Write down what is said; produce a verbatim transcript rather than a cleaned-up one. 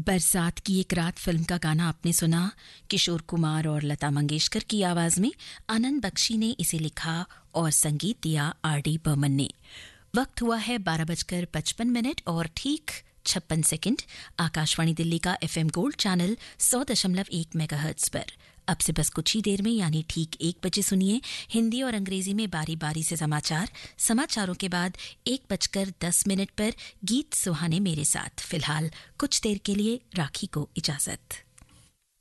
बरसात की एक रात फिल्म का गाना आपने सुना। किशोर कुमार और लता मंगेशकर की आवाज में आनंद बख्शी ने इसे लिखा और संगीत दिया आर डी बर्मन ने। वक्त हुआ है बारह बजकर पचपन मिनट और ठीक छप्पन सेकंड। आकाशवाणी दिल्ली का एफएम गोल्ड चैनल सौ दशमलव एक मेगाहर्ट्ज पर अब से बस कुछ ही देर में यानी ठीक एक बजे सुनिए हिंदी और अंग्रेजी में बारी बारी से समाचार। समाचारों के बाद एक बजकर दस मिनट पर गीत सुहाने मेरे साथ। फिलहाल कुछ देर के लिए राखी को इजाजत।